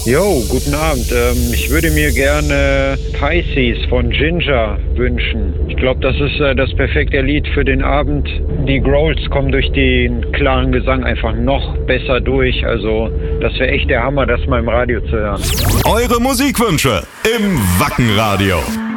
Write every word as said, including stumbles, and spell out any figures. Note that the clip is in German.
Jo, guten Abend. Ähm, ich würde mir gerne Pisces von Ginger wünschen. Ich glaube, das ist äh, das perfekte Lied für den Abend. Die Growls kommen durch den klaren Gesang einfach noch besser durch. Also das wäre echt der Hammer, das mal im Radio zu hören. Eure Musikwünsche im Wacken Radio.